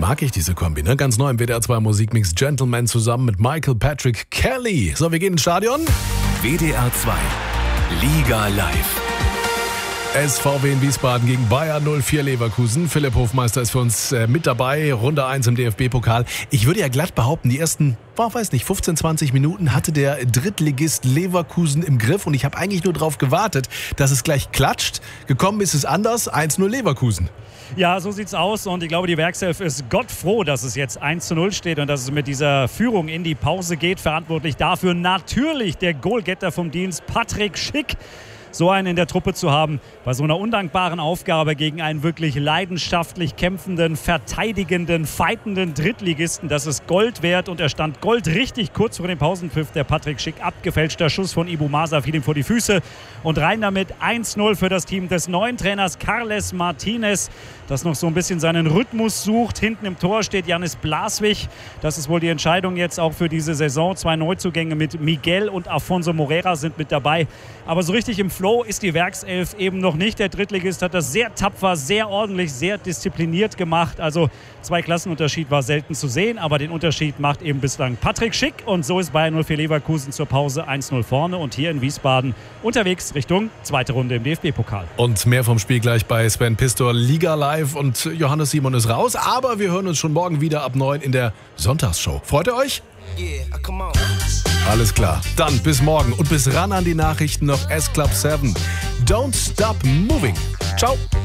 Mag ich diese Kombi, ne? Ganz neu im WDR 2 Musikmix Gentleman zusammen mit Michael Patrick Kelly. So, wir gehen ins Stadion. WDR 2 Liga live. SVW in Wiesbaden gegen Bayer 04 Leverkusen. Philipp Hofmeister ist für uns mit dabei. Runde 1 im DFB-Pokal. Ich würde ja glatt behaupten, die ersten, 15, 20 Minuten hatte der Drittligist Leverkusen im Griff. Und ich habe eigentlich nur darauf gewartet, dass es gleich klatscht. Gekommen ist es anders. 1-0 Leverkusen. Ja, so sieht's aus und ich glaube, die Werkself ist Gott froh, dass es jetzt 1-0 steht und dass es mit dieser Führung in die Pause geht. Verantwortlich dafür natürlich der Goalgetter vom Dienst, Patrick Schick. So einen in der Truppe zu haben, bei so einer undankbaren Aufgabe gegen einen wirklich leidenschaftlich kämpfenden, verteidigenden, fightenden Drittligisten, das ist Gold wert und er stand Gold richtig kurz vor dem Pausenpfiff. Der Patrick Schick, abgefälschter Schuss von Ibu Masa fiel ihm vor die Füße und rein damit 1-0 für das Team des neuen Trainers Carles Martinez, das noch so ein bisschen seinen Rhythmus sucht. Hinten im Tor steht Janis Blaswig. Das ist wohl die Entscheidung jetzt auch für diese Saison. 2 Neuzugänge mit Miguel und Afonso Moreira sind mit dabei. Aber so richtig im Flow ist die Werkself eben noch nicht. Der Drittligist hat das sehr tapfer, sehr ordentlich, sehr diszipliniert gemacht. Also 2 Klassenunterschied war selten zu sehen, aber den Unterschied macht eben bislang Patrick Schick. Und so ist Bayer 04 Leverkusen zur Pause 1-0 vorne und hier in Wiesbaden unterwegs Richtung zweite Runde im DFB-Pokal. Und mehr vom Spiel gleich bei Sven Pistor, Liga live und Johannes Simon ist raus. Aber wir hören uns schon morgen wieder ab 9 in der Sonntagsshow. Freut ihr euch? Yeah, come on. Alles klar. Dann bis morgen und bis ran an die Nachrichten noch S-Club 7. Don't stop moving. Ciao.